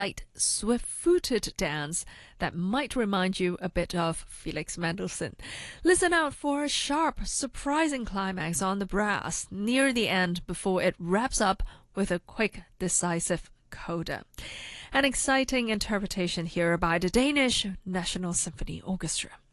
light, swift-footed dance that might remind you a bit of Felix Mendelssohn. Listen out for a sharp, surprising climax on the brass near the end before it wraps up with a quick, decisive coda. An exciting interpretation here by the Danish National Symphony Orchestra.